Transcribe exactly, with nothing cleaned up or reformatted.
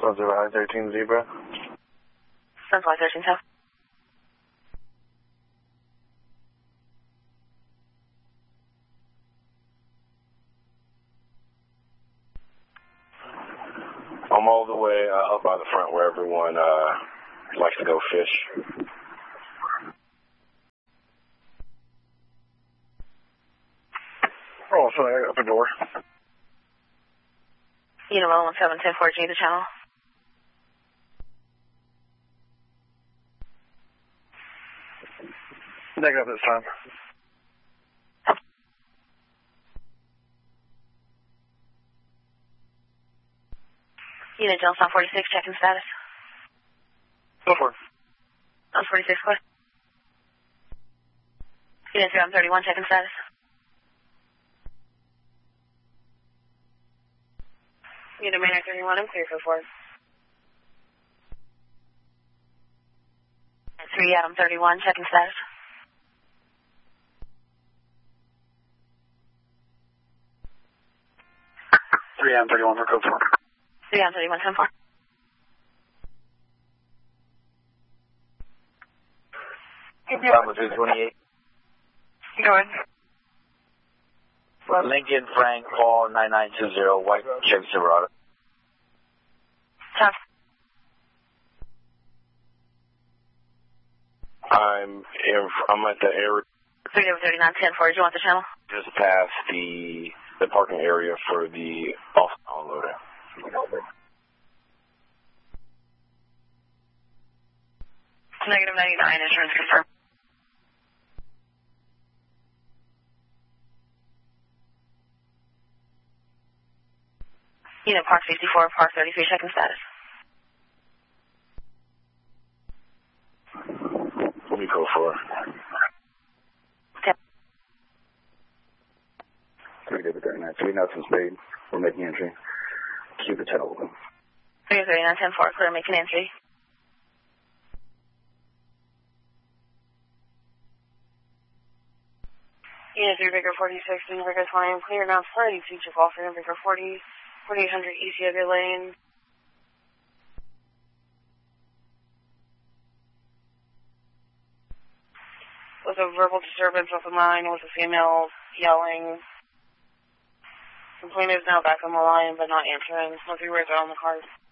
Sunset I thirteen Zebra. Sunset I thirteen, so. I'm all the way uh, up by the front where everyone uh, likes to go fish. Oh, so I got up the door. Unit one one seven ten four G, the channel. Negative this time. Unit Jonestown forty-six, checking status. Go for it. On forty-six, clear. Unit three, I'm thirty-one, checking status. Unit Maynard thirty-one, I'm clear for four. three, Adam thirty-one, checking status. three Adam thirty-one for code four. three, Adam thirty-one, ten four. Bravo two twenty-eight. Go ahead. Lincoln Frank Paul nine nine two zero, White Chevy Silverado. Tom. I'm in, I'm at the area three thirty-nine ten four, do you want the channel? just past the the parking area for the off unloader. Negative ninety-nine, insurance confirmed. Unit Park sixty-four, Park thirty-three, checking status. What do you go for? Okay. three thirty-nine, three Nelson Spade. We're making entry. Keep the channel open. three thirty-nine ten four, clear, making entry. Unit three, Baker forty-six, Unit Baker twenty, I'm clear now, thirty, future call for Unit Baker forty, forty-eight hundred East Yoga Lane. With a verbal disturbance off the line with a female yelling. Complaint is now back on the line but not answering. Multi words are on the card.